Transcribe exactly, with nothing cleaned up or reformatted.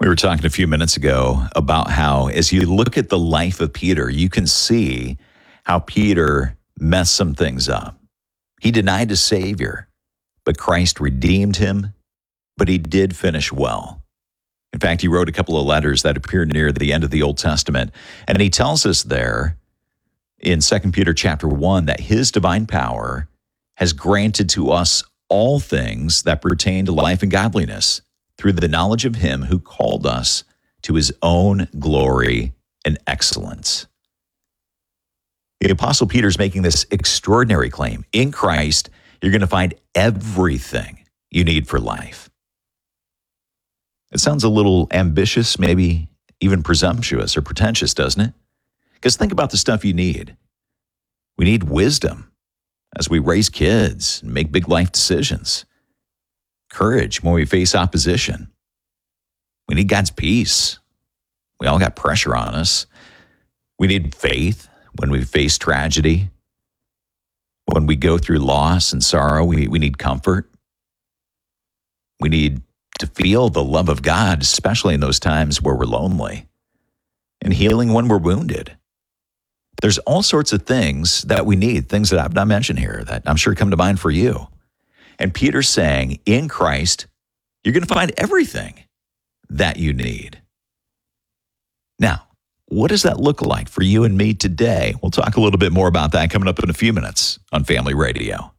We were talking a few minutes ago about how, as you look at the life of Peter, you can see how Peter messed some things up. He denied his Savior, but Christ redeemed him, but he did finish well. In fact, he wrote a couple of letters that appear near the end of the Old Testament, and he tells us there in Second Peter chapter one that his divine power has granted to us all things that pertain to life and godliness through the knowledge of him who called us to his own glory and excellence. The Apostle Peter's making this extraordinary claim. In Christ, you're going to find everything you need for life. It sounds a little ambitious, maybe even presumptuous or pretentious, doesn't it? Because think about the stuff you need. We need wisdom as we raise kids and make big life decisions. Courage when we face opposition. We need God's peace. We all got pressure on us. We need faith when we face tragedy. When we go through loss and sorrow, we, we need comfort. We need to feel the love of God, especially in those times where we're lonely, and healing when we're wounded. There's all sorts of things that we need, things that I've not mentioned here that I'm sure come to mind for you. And Peter's saying, in Christ, you're going to find everything that you need. Now, what does that look like for you and me today? We'll talk a little bit more about that coming up in a few minutes on Family Radio.